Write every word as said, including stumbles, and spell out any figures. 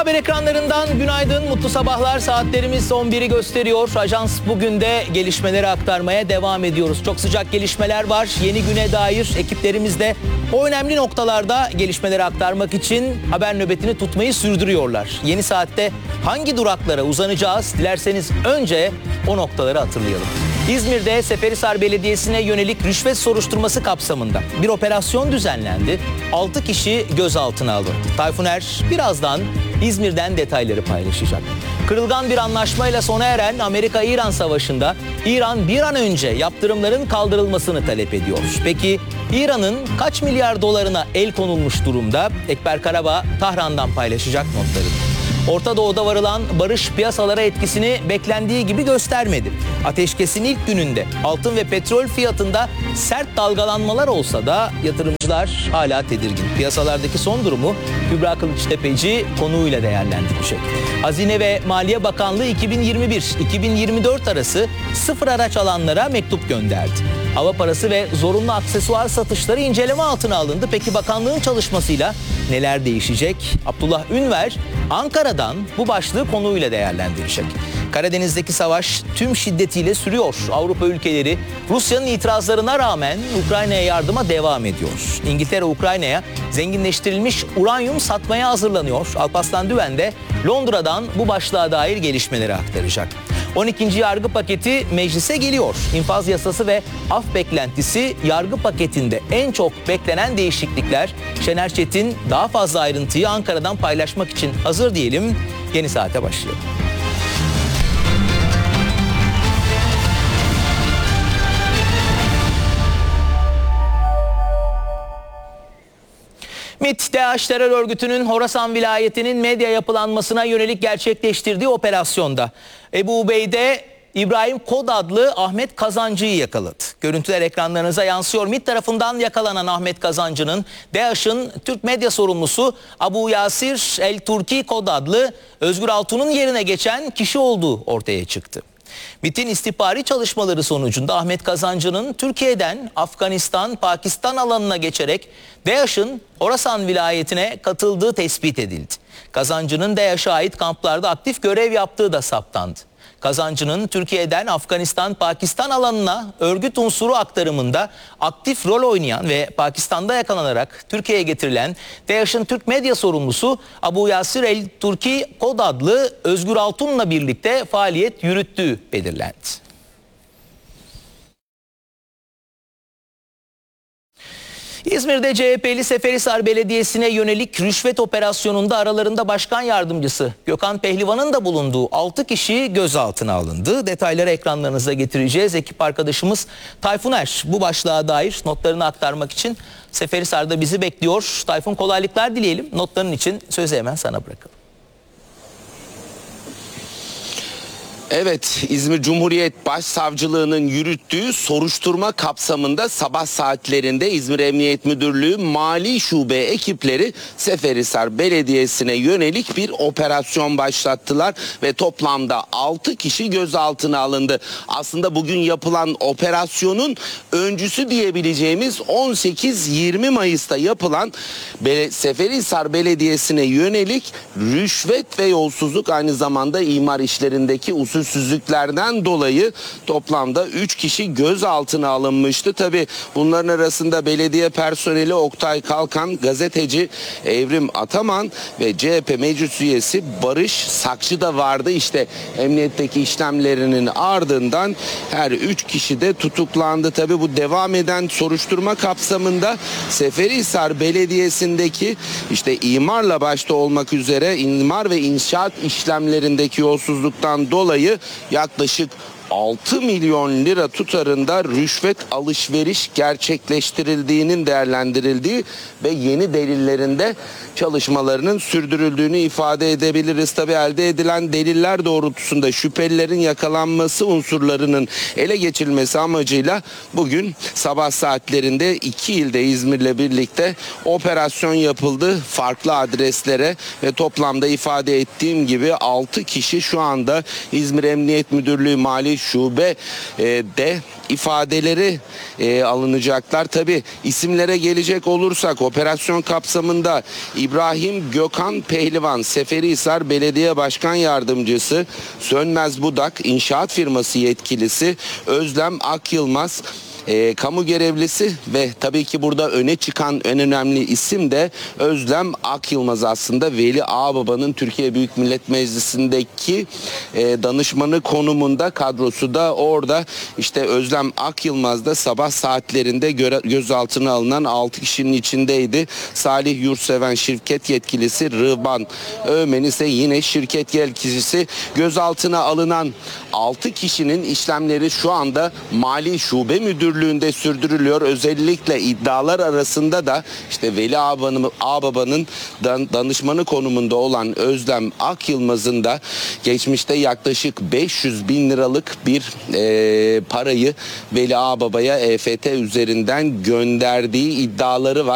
Haber ekranlarından günaydın, mutlu sabahlar. Saatlerimiz on biri gösteriyor. Ajans bugün de gelişmeleri aktarmaya devam ediyoruz. Çok sıcak gelişmeler var. Yeni güne dair ekiplerimiz de o önemli noktalarda gelişmeleri aktarmak için haber nöbetini tutmayı sürdürüyorlar. Yeni saatte hangi duraklara uzanacağız? Dilerseniz önce o noktaları hatırlayalım. İzmir'de Seferihisar Belediyesi'ne yönelik rüşvet soruşturması kapsamında bir operasyon düzenlendi. altı kişi gözaltına alındı. Tayfun Er birazdan İzmir'den detayları paylaşacak. Kırılgan bir anlaşmayla sona eren Amerika-İran savaşında İran bir an önce yaptırımların kaldırılmasını talep ediyor. Peki İran'ın kaç milyar dolarına el konulmuş durumda? Ekber Karabağ Tahran'dan paylaşacak notlarını. Orta Doğu'da varılan barış piyasalara etkisini beklendiği gibi göstermedi. Ateşkesin ilk gününde altın ve petrol fiyatında sert dalgalanmalar olsa da yatırımcılar hala tedirgin. Piyasalardaki son durumu Kübra Kılıçtepeci konuğuyla değerlendirecek. Hazine ve Maliye Bakanlığı iki bin yirmi bir iki bin yirmi dört arası sıfır araç alanlara mektup gönderdi. Hava parası ve zorunlu aksesuar satışları inceleme altına alındı. Peki bakanlığın çalışmasıyla neler değişecek? Abdullah Ünver Ankara'dan bu başlığı konuyla değerlendirecek. Karadeniz'deki savaş tüm şiddetiyle sürüyor. Avrupa ülkeleri Rusya'nın itirazlarına rağmen Ukrayna'ya yardıma devam ediyor. İngiltere Ukrayna'ya zenginleştirilmiş uranyum satmaya hazırlanıyor. Alparslan Düven de Londra'dan bu başlığa dair gelişmeleri aktaracak. on ikinci yargı paketi meclise geliyor. İnfaz yasası ve af beklentisi yargı paketinde en çok beklenen değişiklikler. Şener Çetin daha fazla ayrıntıyı Ankara'dan paylaşmak için hazır diyelim. Yeni saate başlayalım. MİT, DAEŞ terör örgütünün Horasan vilayetinin medya yapılanmasına yönelik gerçekleştirdiği operasyonda Ebu Ubeyde İbrahim Kod adlı Ahmet Kazancı'yı yakaladı. Görüntüler ekranlarınıza yansıyor. MİT tarafından yakalanan Ahmet Kazancı'nın DAEŞ'in Türk medya sorumlusu Abu Yasir El Turki Kod adlı Özgür Altun'un yerine geçen kişi olduğu ortaya çıktı. MİT'in istihbari çalışmaları sonucunda Ahmet Kazancı'nın Türkiye'den Afganistan, Pakistan alanına geçerek DAEŞ'in Horasan vilayetine katıldığı tespit edildi. Kazancı'nın DAEŞ'e ait kamplarda aktif görev yaptığı da saptandı. Kazancı'nın Türkiye'den Afganistan, Pakistan alanına örgüt unsuru aktarımında aktif rol oynayan ve Pakistan'da yakalanarak Türkiye'ye getirilen DAEŞ'in Türk medya sorumlusu Abu Yasir El Turki Kod adlı Özgür Altun'la birlikte faaliyet yürüttüğü belirlendi. İzmir'de C H P'li Seferihisar Belediyesi'ne yönelik rüşvet operasyonunda aralarında başkan yardımcısı Gökhan Pehlivan'ın da bulunduğu altı kişi gözaltına alındı. Detayları ekranlarınıza getireceğiz. Ekip arkadaşımız Tayfun Er bu başlığa dair notlarını aktarmak için Seferihisar'da bizi bekliyor. Tayfun, kolaylıklar dileyelim. Notların için sözü hemen sana bırakalım. Evet, İzmir Cumhuriyet Başsavcılığı'nın yürüttüğü soruşturma kapsamında sabah saatlerinde İzmir Emniyet Müdürlüğü Mali Şube ekipleri Seferihisar Belediyesi'ne yönelik bir operasyon başlattılar ve toplamda altı kişi gözaltına alındı. Aslında bugün yapılan operasyonun öncüsü diyebileceğimiz on sekiz yirmi Mayıs'ta yapılan Seferihisar Belediyesi'ne yönelik rüşvet ve yolsuzluk, aynı zamanda imar işlerindeki usul usulsüzlüklerden dolayı toplamda üç kişi gözaltına alınmıştı. Tabii bunların arasında belediye personeli Oktay Kalkan, gazeteci Evrim Ataman ve C H P meclis üyesi Barış Sakçı da vardı. İşte emniyetteki işlemlerinin ardından her üç kişi de tutuklandı. Tabii bu devam eden soruşturma kapsamında Seferihisar Belediyesi'ndeki işte imarla başta olmak üzere imar ve inşaat işlemlerindeki yolsuzluktan dolayı yaklaşık altı milyon lira tutarında rüşvet alışveriş gerçekleştirildiğinin değerlendirildiği ve yeni delillerinde çalışmalarının sürdürüldüğünü ifade edebiliriz. Tabii elde edilen deliller doğrultusunda şüphelilerin yakalanması unsurlarının ele geçirilmesi amacıyla bugün sabah saatlerinde iki ilde İzmir'le birlikte operasyon yapıldı farklı adreslere ve toplamda ifade ettiğim gibi altı kişi şu anda İzmir Emniyet Müdürlüğü Mali şube e, de ifadeleri e, alınacaklar. Tabi isimlere gelecek olursak operasyon kapsamında İbrahim Gökhan Pehlivan, Seferihisar Belediye Başkan Yardımcısı, Sönmez Budak İnşaat Firması yetkilisi, Özlem Akyılmaz E, kamu görevlisi ve tabii ki burada öne çıkan en önemli isim de Özlem Akyılmaz, aslında Veli Ağbaba'nın Türkiye Büyük Millet Meclisi'ndeki e, danışmanı konumunda, kadrosu da orada. İşte Özlem Akyılmaz da sabah saatlerinde göre, gözaltına alınan altı kişinin içindeydi. Salih Yurtseven şirket yetkilisi, Rıban Öğmen ise yine şirket yetkilisi. Gözaltına alınan altı kişinin işlemleri şu anda Mali Şube Müdürlüğü'nde sürdürülüyor. Özellikle iddialar arasında da işte Veli Ağbaba'nın, Ağbaba'nın danışmanı konumunda olan Özlem Akyılmaz'ın da geçmişte yaklaşık beş yüz bin liralık bir e, parayı Veli Ağbaba'ya E F T üzerinden gönderdiği iddiaları var.